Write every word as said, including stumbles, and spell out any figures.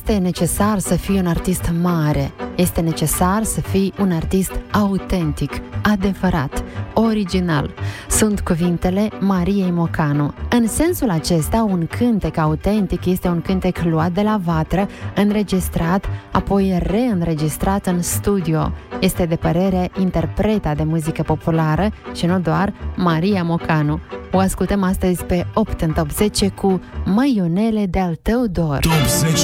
este necesar să fii un artist mare, este necesar să fii un artist autentic, adevărat, original. Sunt cuvintele Mariei Mocanu. În sensul acesta, un cântec autentic este un cântec luat de la vatră, înregistrat, apoi reînregistrat în studio. Este de părere interpreta de muzică populară și nu doar Maria Mocanu. O ascultăm astăzi pe opt în top zece cu Măiunele de-al tău dor.